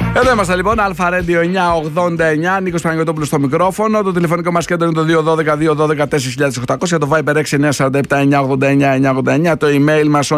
Εδώ είμαστε λοιπόν, Alpha Radio 989, Νίκος Παναγιωτόπουλος στο μικρόφωνο. Το τηλεφωνικό μας κέντρο είναι το 212-212-4800, το Viber 6947-989-989, το email μας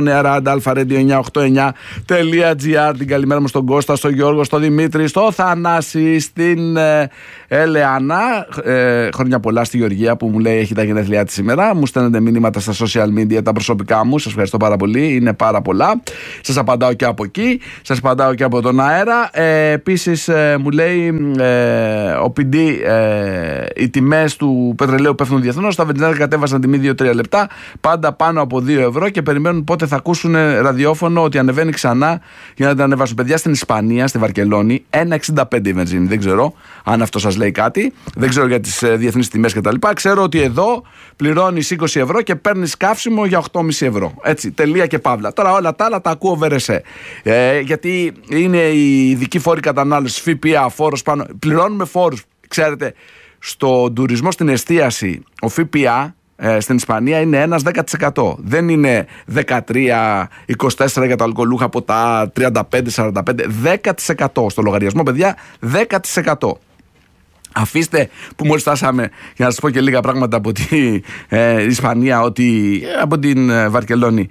oneair@alpha-radio989.gr. Την καλημέρα μου στον Κώστα, στον Γιώργο, στον Δημήτρη, στο Θανάση, στην Ελεάνα. Χρόνια πολλά στη Γεωργία που μου λέει έχει τα γενέθλιά της σήμερα. Μου στέλνετε μηνύματα στα social media, τα προσωπικά μου. Σας ευχαριστώ πάρα πολύ, είναι πάρα πολλά. Σας απαντάω και από εκεί, σας απαντάω και από τον αέρα. Επίσης μου λέει ο PD, οι τιμές του πετρελαίου πέφτουν διεθνώς. Τα βενζινάδια κατέβασαν τιμή 2-3 λεπτά, πάντα πάνω από 2 ευρώ και περιμένουν πότε θα ακούσουν ραδιόφωνο ότι ανεβαίνει ξανά για να την ανεβάσουν. Παιδιά, στην Ισπανία, στη Βαρκελόνη, 1,65 η βενζίνη. Δεν ξέρω αν αυτό σας λέει κάτι. Δεν ξέρω για τις διεθνείς τιμές κτλ. Ξέρω ότι εδώ πληρώνεις 20 ευρώ και παίρνεις καύσιμο για 8,5 ευρώ. Έτσι, τελεία και παύλα. Τώρα όλα τα άλλα τα ακούω βερεσέ. Γιατί είναι η ειδική φόρη κατανάλωση, ΦΠΑ, φόρος πάνω. Πληρώνουμε φόρους. Ξέρετε, στον τουρισμό, στην εστίαση, ο ΦΠΑ στην Ισπανία είναι 1-10%. Δεν είναι 13-24 για τα αλκοολούχα ποτά, 35-45. 10% στο λογαριασμό, παιδιά, 10%. Αφήστε που μόλις φτάσαμε, για να σας πω και λίγα πράγματα από την Ισπανία, ότι από την Βαρκελόνη.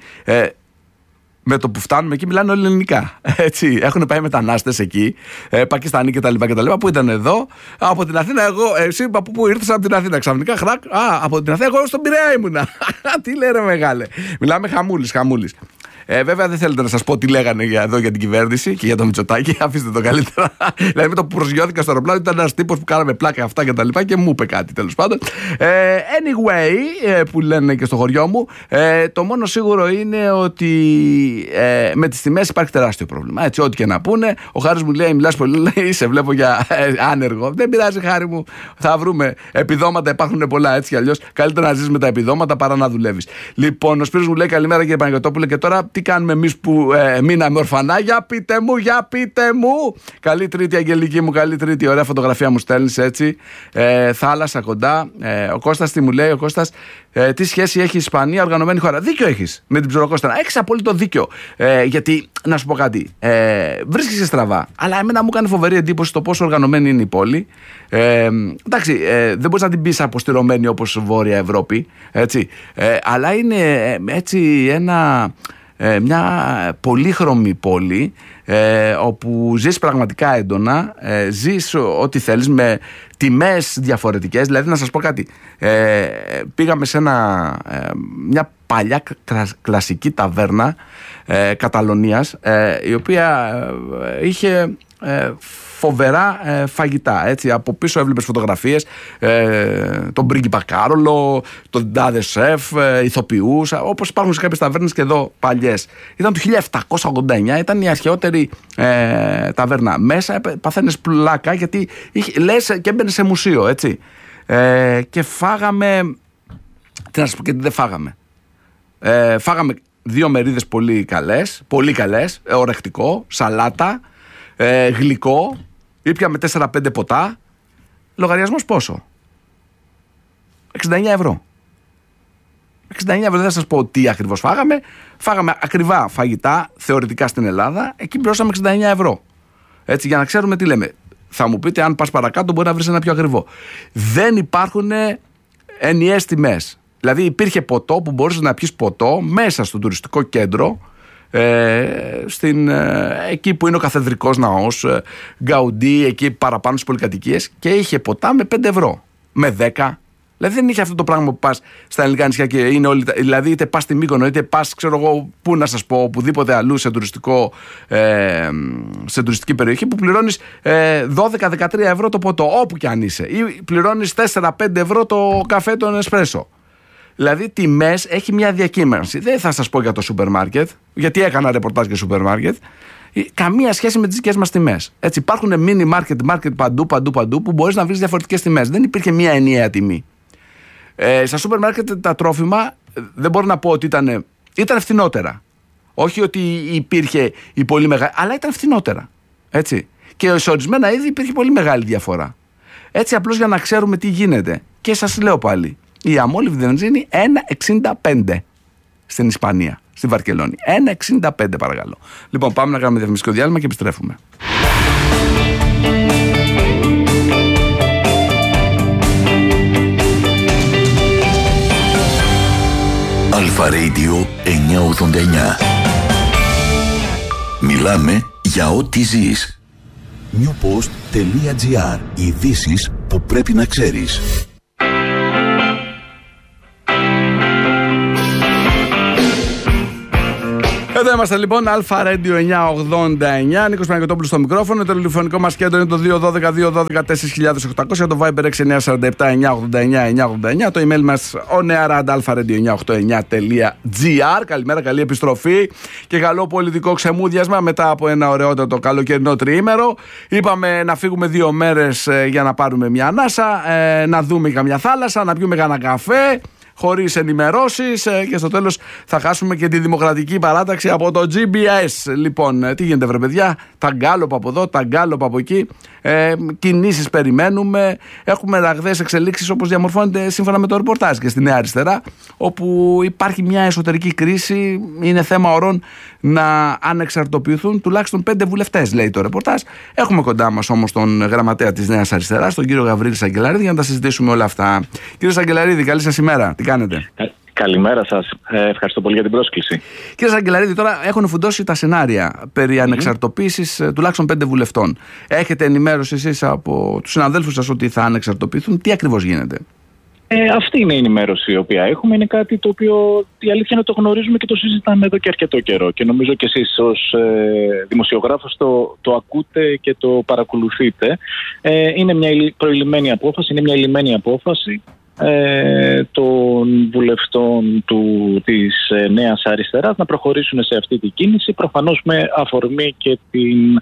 Με το που φτάνουμε εκεί μιλάνε όλοι ελληνικά. Έτσι. Έχουν πάει μετανάστες εκεί, Πακιστανοί κτλ. Που ήταν εδώ. Από την Αθήνα, εσύ από πού ήρθες? Από την Αθήνα. Ξαφνικά χρακ. Από την Αθήνα, εγώ στον Πειραιά ήμουνα. Τι λένε μεγάλε. Μιλάμε χαμούλης. Βέβαια δεν θέλετε να σας πω τι λέγανε εδώ για την κυβέρνηση και για το Μητσοτάκη. Αφήστε το καλύτερα. Δηλαδή με το που προσγειώθηκα στο αεροπλάνο ήταν ένας τύπος που κάναμε πλάκα αυτά και τα λοιπά και μου είπε κάτι τέλος πάντων. Anyway, που λένε και στο χωριό μου, το μόνο σίγουρο είναι ότι με τις τιμές υπάρχει τεράστιο πρόβλημα. Έτσι, ό,τι και να πούνε. Ο Χάρης μου λέει: μιλάς πολύ, λέει, σε βλέπω για άνεργο. Δεν πειράζει, Χάρη μου. Θα βρούμε. Επιδόματα υπάρχουν πολλά έτσι κι αλλιώς. Καλύτερα να ζεις με τα επιδόματα παρά να δουλεύεις. Λοιπόν, ο Σπύρος μου λέει: καλημέρα κύριε Παναγιωτόπουλε, και τώρα τι κάνουμε εμείς που μείναμε ορφανά? Για πείτε μου. Καλή Τρίτη, Αγγελική μου, καλή Τρίτη. Ωραία φωτογραφία μου στέλνεις έτσι. Θάλασσα κοντά. Ο Κώστας τι μου λέει? Ο Κώστας, τι σχέση έχει η Ισπανία, οργανωμένη χώρα? Δίκιο έχεις με την Ψωροκόστανα. Έχεις απόλυτο δίκιο. Γιατί, να σου πω κάτι, βρίσκεσαι στραβά. Αλλά εμένα μου έκανε φοβερή εντύπωση το πόσο οργανωμένη είναι η πόλη. Εντάξει, δεν μπορείς να την πεις αποστηρωμένη όπως Βόρεια Ευρώπη. Έτσι. Αλλά είναι έτσι μια πολύχρωμη πόλη, όπου ζεις πραγματικά έντονα, ζεις ό,τι θέλεις με τιμές διαφορετικές. Δηλαδή να σας πω κάτι, πήγαμε σε μια παλιά κλασική ταβέρνα Καταλωνίας, η οποία είχε φοβερά φαγητά. Έτσι. Από πίσω έβλεπες φωτογραφίες, τον πρίγκιπα Κάρολο, τον τάδε σεφ, ηθοποιούς, όπως υπάρχουν σε κάποιες ταβέρνες και εδώ παλιές. Ήταν το 1789, ήταν η αρχαιότερη ταβέρνα. Μέσα παθαίνεις πλάκα γιατί λες και έμπαινες σε μουσείο, έτσι. Και φάγαμε, τι να σας πω και τι δεν φάγαμε. Φάγαμε 2 μερίδες πολύ καλές, ορεκτικό, σαλάτα, γλυκό, ήπιαμε 4-5 ποτά. Λογαριασμός πόσο? 69 ευρώ. 69 ευρώ, δεν θα σας πω τι ακριβώς φάγαμε. Φάγαμε ακριβά φαγητά θεωρητικά στην Ελλάδα. Εκεί πληρώσαμε 69 ευρώ. Έτσι, για να ξέρουμε τι λέμε. Θα μου πείτε, αν πας παρακάτω μπορεί να βρεις ένα πιο ακριβό. Δεν υπάρχουν ενιαίες τιμές. Δηλαδή υπήρχε ποτό που μπορούσες να πιεις ποτό μέσα στο τουριστικό κέντρο, εκεί που είναι ο Καθεδρικός Ναός, Γκαουντί, εκεί παραπάνω στις πολυκατοικίες, και είχε ποτά με 5 ευρώ, με 10. Δηλαδή δεν είχε αυτό το πράγμα που πας στα ελληνικά νησιά και είναι όλοι. Δηλαδή είτε πας στη Μύκονο, είτε πας, ξέρω εγώ, πού να σας πω, οπουδήποτε αλλού σε τουριστική περιοχή, που πληρώνεις 12-13 ευρώ το ποτό, όπου κι αν είσαι. Ή πληρώνεις 4-5 ευρώ το καφέ, τον εσπρέσο. Δηλαδή τιμές έχει μια διακύμανση. Δεν θα σας πω για το σούπερ μάρκετ, γιατί έκανα ρεπορτάζ για σούπερ μάρκετ. Καμία σχέση με τις δικές μας τιμές. Έτσι, υπάρχουν mini market παντού που μπορείς να βρεις διαφορετικές τιμές. Δεν υπήρχε μια ενιαία τιμή. Στα σούπερ μάρκετ τα τρόφιμα δεν μπορώ να πω ότι ήταν φθηνότερα. Όχι ότι υπήρχε η πολύ μεγάλη, αλλά ήταν φθηνότερα. Έτσι. Και σε ορισμένα είδη υπήρχε πολύ μεγάλη διαφορά. Έτσι, απλώς για να ξέρουμε τι γίνεται. Και σας λέω πάλι, η αμόλυβδη βενζίνη 1,65 στην Ισπανία, στη Βαρκελόνη. 1,65 παρακαλώ. Λοιπόν, πάμε να κάνουμε διαφημιστικό διάλειμμα και επιστρέφουμε. Αλφα Radio 989. Μιλάμε για ό,τι ζεις. newpost.gr. Ειδήσεις που πρέπει να ξέρεις. Εδώ είμαστε λοιπόν, Αλφα Radio 989. Νίκος Παναγιωτόπουλος στο μικρόφωνο. Το τηλεφωνικό μας κέντρο είναι το 212-212-4800. Το Viber 6947-989-989. Το email μας onearadalpha-radio989.gr. Καλημέρα, καλή επιστροφή και καλό πολιτικό ξεμούδιασμα μετά από ένα ωραιότατο καλοκαιρινό τριήμερο. Είπαμε να φύγουμε 2 μέρες για να πάρουμε μια ανάσα, να δούμε καμιά θάλασσα, να πιούμε κανένα καφέ, χωρίς ενημερώσεις, και στο τέλος θα χάσουμε και τη δημοκρατική παράταξη από το GBS. Λοιπόν, τι γίνεται βρε παιδιά, τα γκάλωπα από εδώ, τα γκάλωπα από εκεί, κινήσεις περιμένουμε, έχουμε ραγδαίες εξελίξεις όπως διαμορφώνεται σύμφωνα με το ρεπορτάζ και στη Νέα Αριστερά, όπου υπάρχει μια εσωτερική κρίση, είναι θέμα ωρών να ανεξαρτοποιηθούν τουλάχιστον 5 βουλευτές, λέει το ρεπορτάζ. Έχουμε κοντά μας όμως τον γραμματέα της Νέας Αριστεράς, τον κύριο Γαβρίλη Σαγκελαρίδη, για να τα συζητήσουμε όλα αυτά. Κύριε Σαγκελαρίδη, καλή σας ημέρα. Τι κάνετε? Καλημέρα σας. Ευχαριστώ πολύ για την πρόσκληση. Κύριε Σαγκελαρίδη, τώρα έχουν φουντώσει τα σενάρια περί ανεξαρτοποίησης τουλάχιστον 5 βουλευτών. Έχετε ενημέρωση εσείς από τους συναδέλφους σας ότι θα ανεξαρτοποιηθούν? Τι ακριβώς γίνεται? Αυτή είναι η ενημέρωση η οποία έχουμε. Είναι κάτι το οποίο η αλήθεια είναι το γνωρίζουμε και το συζητάμε εδώ και αρκετό καιρό. Και νομίζω και εσείς ως δημοσιογράφος το ακούτε και το παρακολουθείτε. Είναι μια προηλημμένη απόφαση, είναι μια λυμμένη απόφαση των βουλευτών της Νέας Αριστεράς να προχωρήσουν σε αυτή την κίνηση, προφανώς με αφορμή και την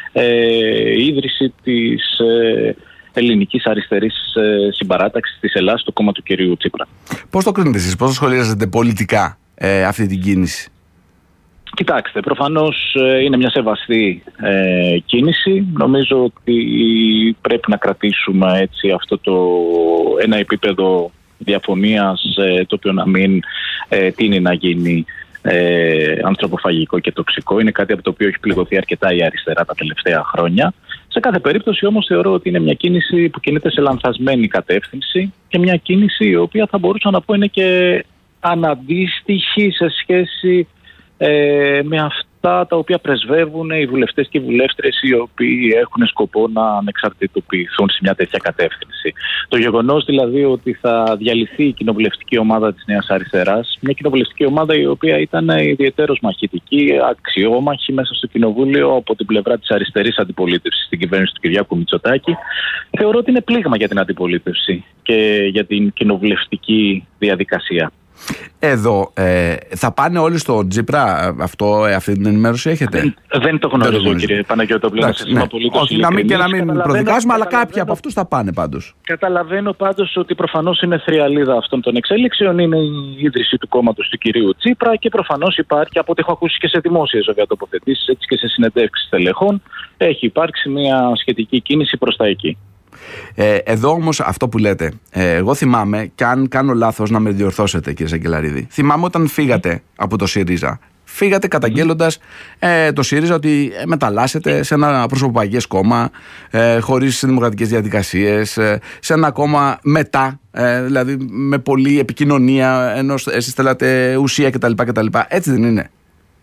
ίδρυση της ελληνικής αριστερής συμπαράταξης της Ελλάδας, το κόμμα του κυρίου Τσίπρα. Πώς το κρίνετε εσείς, πώς το σχολιάζετε πολιτικά αυτή την κίνηση? Κοιτάξτε, προφανώς είναι μια σεβαστή κίνηση. Νομίζω ότι πρέπει να κρατήσουμε έτσι αυτό ένα επίπεδο διαφωνίας, το οποίο να μην τείνει να γίνει ανθρωποφαγικό και τοξικό. Είναι κάτι από το οποίο έχει πληγωθεί αρκετά η αριστερά τα τελευταία χρόνια. Σε κάθε περίπτωση όμως θεωρώ ότι είναι μια κίνηση που κινείται σε λανθασμένη κατεύθυνση και μια κίνηση η οποία θα μπορούσα να πω είναι και αναντίστοιχη σε σχέση με αυτά τα οποία πρεσβεύουν οι βουλευτές και οι βουλεύτρες οι οποίοι έχουν σκοπό να ανεξαρτητοποιηθούν σε μια τέτοια κατεύθυνση. Το γεγονός δηλαδή ότι θα διαλυθεί η κοινοβουλευτική ομάδα της Νέας Αριστεράς, μια κοινοβουλευτική ομάδα η οποία ήταν ιδιαιτέρως μαχητική, αξιόμαχη μέσα στο κοινοβούλιο από την πλευρά της αριστερής αντιπολίτευσης στην κυβέρνηση του Κυριάκου Μητσοτάκη, θεωρώ ότι είναι πλήγμα για την αντιπολίτευση και για την κοινοβουλευτική διαδικασία. Εδώ θα πάνε όλοι στο Τσίπρα, αυτή την ενημέρωση έχετε? Δεν το γνωρίζω, κύριε Παναγιώτοπουλο. Όχι, να μην προδικάζουμε, αλλά κάποιοι από αυτούς θα πάνε πάντως. Καταλαβαίνω πάντως ότι προφανώς είναι θριαλίδα αυτών των εξέλιξεων. Είναι η ίδρυση του κόμματος του κυρίου Τσίπρα και προφανώς υπάρχει, από ό,τι έχω ακούσει και σε δημόσιες βέβαια τοποθετήσεις, έτσι και σε συνεντεύξεις στελεχών, έχει υπάρξει μια σχετική κίνηση προς τα εκεί. Εδώ όμως αυτό που λέτε, εγώ θυμάμαι, και αν κάνω λάθος να με διορθώσετε κύριε Σαγκελαρίδη, θυμάμαι όταν φύγατε από το ΣΥΡΙΖΑ, φύγατε καταγγέλλοντας το ΣΥΡΙΖΑ ότι μεταλλάσσεται σε ένα προσωποπαγές κόμμα, χωρίς δημοκρατικές διαδικασίες, σε ένα κόμμα μετά, δηλαδή με πολλή επικοινωνία, ενώ εσείς θέλατε ουσία κτλ. Έτσι δεν είναι?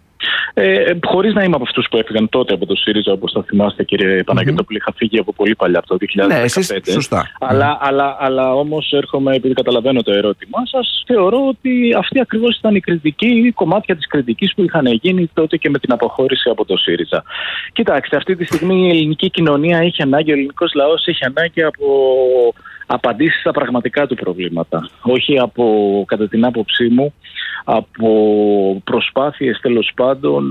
Χωρίς να είμαι από αυτούς που έφυγαν τότε από το ΣΥΡΙΖΑ, όπως θα θυμάστε κύριε Παναγιώτοπουλε, είχα φύγει από πολύ παλιά, από το 2015. Ναι, εσείς, σωστά. Αλλά όμως έρχομαι, επειδή καταλαβαίνω το ερώτημά σας, θεωρώ ότι αυτή ακριβώς ήταν η κριτική ή κομμάτια της κριτικής που είχαν γίνει τότε και με την αποχώρηση από το ΣΥΡΙΖΑ. Κοιτάξτε, αυτή τη στιγμή η ελληνική κοινωνία έχει ανάγκη, ο ελληνικός λαός έχει ανάγκη από απαντήσεις στα πραγματικά του προβλήματα. Όχι από, κατά την άποψή μου, από προσπάθειες τέλος πάντων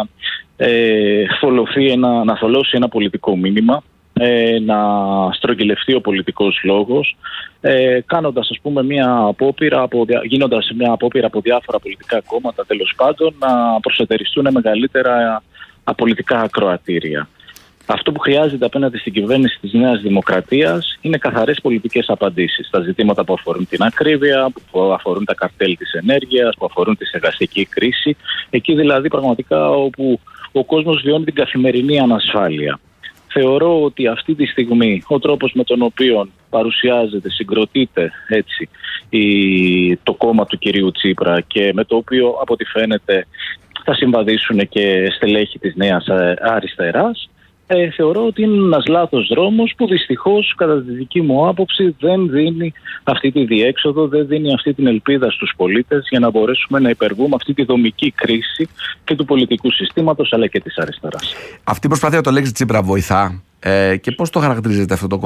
να θολώσει ένα πολιτικό μήνυμα, να στρογγυλευτεί ο πολιτικός λόγος, κάνοντας ας πούμε γίνοντας μια απόπειρα από διάφορα πολιτικά κόμματα τέλος πάντων να προσετεριστούν μεγαλύτερα πολιτικά ακροατήρια. Αυτό που χρειάζεται απέναντι στην κυβέρνηση της Νέας Δημοκρατίας είναι καθαρές πολιτικές απαντήσεις στα ζητήματα που αφορούν την ακρίβεια, που αφορούν τα καρτέλ της ενέργειας, που αφορούν τη στεγαστική κρίση. Εκεί δηλαδή πραγματικά όπου ο κόσμος βιώνει την καθημερινή ανασφάλεια. Θεωρώ ότι αυτή τη στιγμή ο τρόπος με τον οποίο παρουσιάζεται, συγκροτείται έτσι το κόμμα του κυρίου Τσίπρα και με το οποίο από ό,τι φαίνεται θα συμβαδίσουν και στελέχη της Νέας Αριστεράς, θεωρώ ότι είναι ένας λάθος δρόμος που δυστυχώς κατά τη δική μου άποψη δεν δίνει αυτή τη διέξοδο, δεν δίνει αυτή την ελπίδα στους πολίτες για να μπορέσουμε να υπερβούμε αυτή τη δομική κρίση και του πολιτικού συστήματος αλλά και της αριστεράς. Αυτή η προσπάθεια, το λέξη Τσίπρα, βοηθά και πώς το χαρακτηρίζετε αυτό το